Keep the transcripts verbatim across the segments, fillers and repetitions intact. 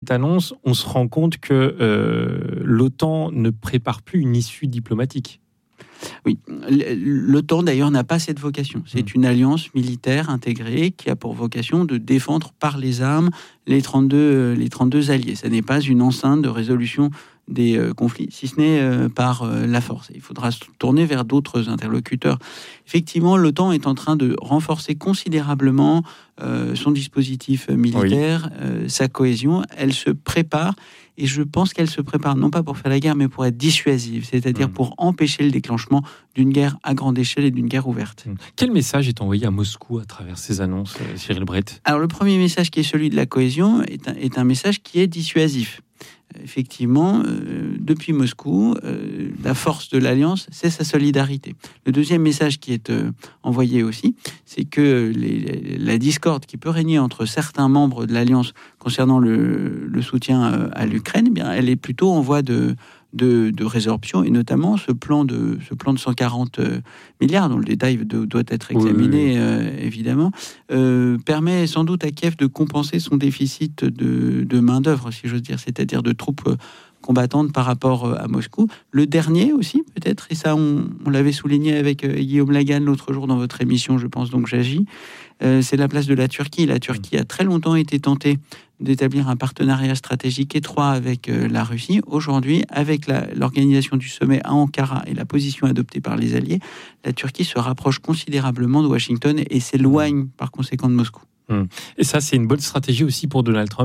cette annonce, on se rend compte que euh, l'OTAN ne prépare plus une issue diplomatique. Oui, l'OTAN d'ailleurs n'a pas cette vocation. C'est mmh. une alliance militaire intégrée qui a pour vocation de défendre par les armes les trente-deux, les trente-deux alliés. Ce n'est pas une enceinte de résolution des euh, conflits, si ce n'est euh, par euh, la force. Il faudra se tourner vers d'autres interlocuteurs. Effectivement, l'OTAN est en train de renforcer considérablement euh, son dispositif militaire, oui. euh, sa cohésion. Elle se prépare, et je pense qu'elle se prépare non pas pour faire la guerre, mais pour être dissuasive, c'est-à-dire mmh. pour empêcher le déclenchement d'une guerre à grande échelle et d'une guerre ouverte. Mmh. Quel message est envoyé à Moscou à travers ces annonces, euh, Cyril Brett ? Alors, le premier message, qui est celui de la cohésion, est un, est un message qui est dissuasif. Effectivement, euh, depuis Moscou, euh, la force de l'Alliance, c'est sa solidarité. Le deuxième message qui est euh, envoyé aussi, c'est que les, les, la discorde qui peut régner entre certains membres de l'Alliance concernant le, le soutien euh, à l'Ukraine, eh bien, elle est plutôt en voie de, de, de résorption, et notamment ce plan de, ce plan de cent quarante milliards, dont le détail de, doit être examiné, oui, oui. Euh, évidemment, euh, permet sans doute à Kiev de compenser son déficit de, de main-d'œuvre, si j'ose dire, c'est-à-dire de troupes combattantes par rapport à Moscou. Le dernier aussi, peut-être, et ça, on, on l'avait souligné avec euh, Guillaume Lagan l'autre jour dans votre émission, je pense donc j'agis, euh, c'est la place de la Turquie. La Turquie a très longtemps été tentée d'établir un partenariat stratégique étroit avec euh, la Russie. Aujourd'hui, avec la, l'organisation du sommet à Ankara et la position adoptée par les Alliés, la Turquie se rapproche considérablement de Washington et, et s'éloigne par conséquent de Moscou. Mmh. Et ça, c'est une bonne stratégie aussi pour Donald Trump ?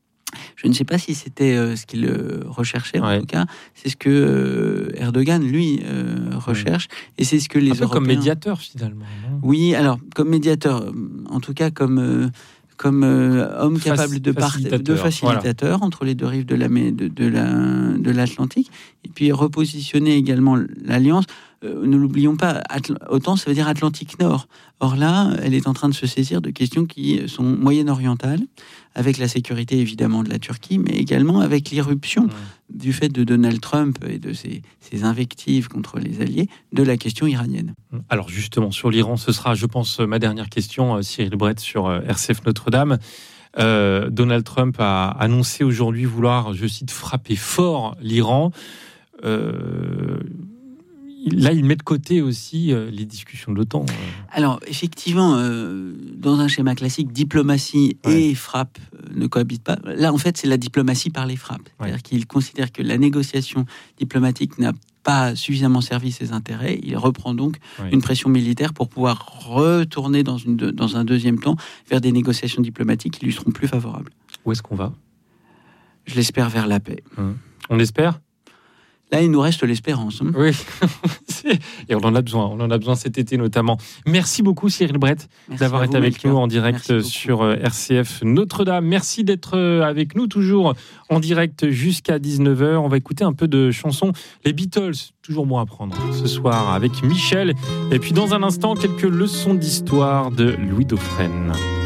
Je ne sais pas si c'était euh, ce qu'il euh, recherchait, en ouais. tout cas. C'est ce que euh, Erdogan, lui, euh, recherche. Ouais. Et c'est ce que les un peu Européens... comme médiateur, finalement. Non oui, alors, comme médiateur, en tout cas comme... Euh, comme euh, homme Fac- capable de, part, de facilitateur voilà. entre les deux rives de, la, de, de, la, de l'Atlantique, et puis repositionner également l'Alliance. Euh, ne l'oublions pas, Atl- OTAN, ça veut dire Atlantique Nord. Or là, elle est en train de se saisir de questions qui sont moyen-orientales, avec la sécurité évidemment de la Turquie, mais également avec l'irruption mmh. du fait de Donald Trump et de ses, ses invectives contre les alliés, de la question iranienne. Alors justement, sur l'Iran, ce sera, je pense, ma dernière question, Cyril Brett, sur R C F Notre-Dame. Euh, Donald Trump a annoncé aujourd'hui vouloir, je cite, frapper fort l'Iran. Euh, Là, il met de côté aussi euh, les discussions de l'OTAN. Euh. Alors, effectivement, euh, dans un schéma classique, diplomatie ouais. et frappe euh, ne cohabitent pas. Là, en fait, c'est la diplomatie par les frappes. C'est-à-dire ouais. qu'il considère que la négociation diplomatique n'a pas suffisamment servi ses intérêts. Il reprend donc ouais. une pression militaire pour pouvoir retourner dans, une, dans un deuxième temps vers des négociations diplomatiques qui lui seront plus favorables. Où est-ce qu'on va ? Je l'espère vers la paix. Hum. On l'espère ? Là, il nous reste l'espérance. Hein. Oui, et on en a besoin. On en a besoin cet été notamment. Merci beaucoup, Cyril Brett, Merci d'avoir été avec nous en direct sur R C F Notre-Dame. Merci d'être avec nous toujours en direct jusqu'à dix-neuf heures. On va écouter un peu de chansons. Les Beatles, toujours moins à prendre ce soir avec Michel. Et puis dans un instant, quelques leçons d'histoire de Louis Dauphren.